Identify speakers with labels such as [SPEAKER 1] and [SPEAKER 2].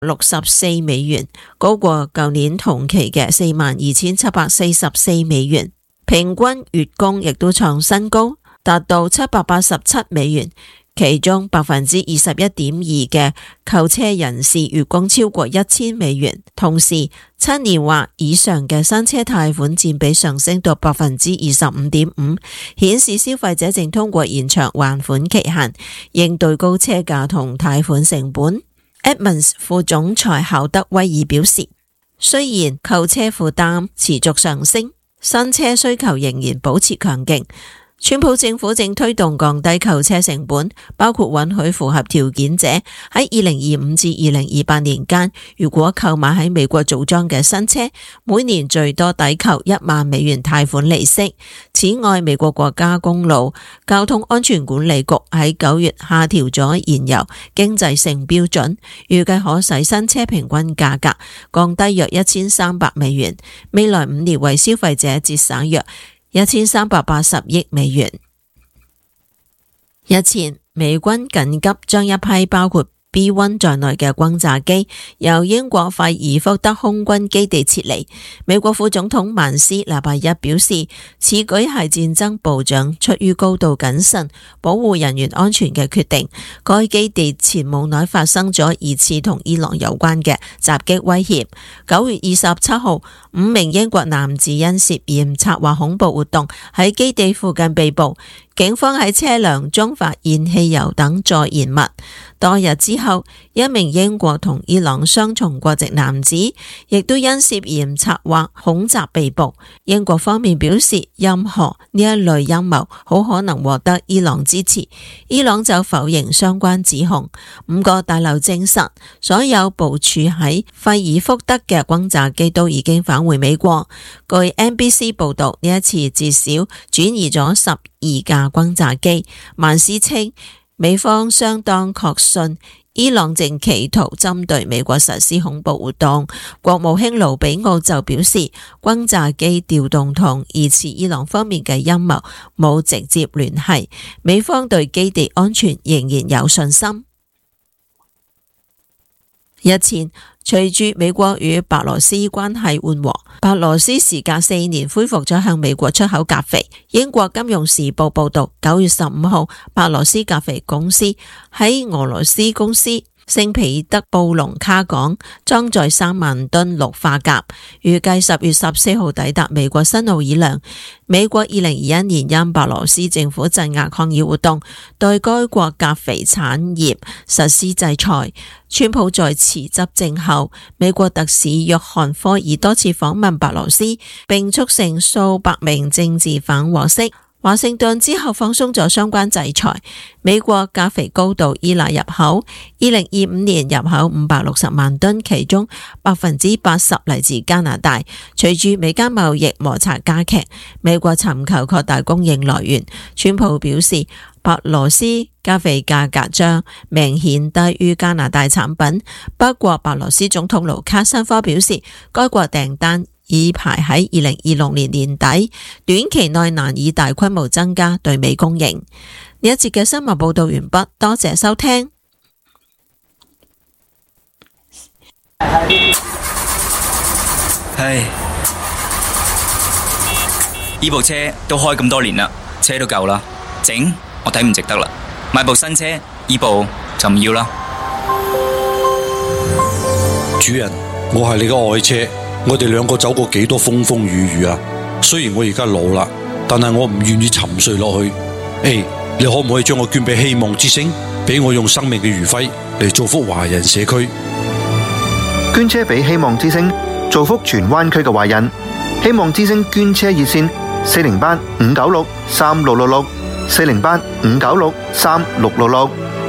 [SPEAKER 1] 64美元，高過舊年同期嘅42,744美元。平均月供亦都創新高，達到787美元。其中21.2%嘅購車人士月供超過1000美元，同時7年或以上嘅新車貸款佔比上升到25.5%，顯示消費者正通過延長還款期限，應對高車價同貸款成本。Edmunds 副總裁考德威爾表示，雖然購車負擔持續上升，新車需求仍然保持強勁。川普政府正推動降低購車成本，包括允許符合條件者喺2025至2028年間，如果購買喺美國組裝嘅新車，每年最多抵扣1萬美元貸款利息。此外，美國國家公路交通安全管理局喺9月下調咗燃油經濟性標準，預計可使新車平均價格降低約1300美元，未來5年為消費者節省約1380億美元。日前，美軍緊急將一批包括B-1在內嘅轟炸機由英國費爾福德空軍基地撤離。美國副總統曼斯禮拜一表示，此舉係戰爭部長出於高度謹慎保護人員安全嘅決定。該基地前冇耐發生咗疑似同伊朗有關嘅襲擊威脅。9月27號，5名英國男子因涉嫌策劃恐怖活動喺基地附近被捕。警方喺車輛中發現汽油等助燃物。多日之後，一名英國同伊朗雙重國籍男子亦都因涉嫌策劃恐襲被捕。英國方面表示，任何呢一類陰謀好可能獲得伊朗支持，伊朗就否認相關指控。5個大樓證實，所有部署喺費爾福德嘅轟炸機都已經返回美國。據 NBC 報道，呢一次至少轉移咗12架轟炸機。曼斯稱，美方相當確信伊朗正企圖針對美國實施恐怖活動。國務卿盧比奧就表示，轟炸機調動同疑似伊朗方面嘅陰謀冇直接聯繫，美方對基地安全仍然有信心。日前，隨住美國與白羅斯關係緩和，白羅斯時隔4年恢復咗向美國出口鉀肥。英國金融時報報道，9月15號，白羅斯鉀肥公司喺俄羅斯公司聖彼得布隆卡港裝載3萬噸氯化鉀，預計10月14號抵達美國新奧爾良。美國2021年因白羅斯政府鎮壓抗議活動，對該國鉀肥產業實施制裁。川普在辭執政後，美國特使約翰科爾多次訪問白羅斯，並促成數百名政治犯獲釋。華盛頓之後放鬆咗相關制裁。美國鉀肥高度依賴入口，2025年入口560萬噸，其中80%嚟自加拿大。隨住美加貿易摩擦加劇，美國尋求擴大供應來源。川普表示，白羅斯鉀肥價格將明顯低於加拿大產品。不過，白羅斯總統盧卡申科表示，該國訂單已排喺2026年年底，短期內難以大規模增加對美供應。呢一節嘅新聞報道完畢，多謝收聽。
[SPEAKER 2] 唉，呢部車都開咁多年啦，車都舊啦，整我睇唔值得啦，買部新車，呢部就唔要啦。
[SPEAKER 3] 主人，我係你嘅愛車。我哋兩個走過幾多風風雨雨啊！雖然我而家老啦，但係我唔願意沉睡落去。你可唔可以將我捐俾希望之星，俾我用生命嘅餘暉嚟造福華人社區？
[SPEAKER 4] 捐車俾希望之星，造福荃灣區嘅華人。希望之星捐車熱線：408-596-3666，408-596-3666。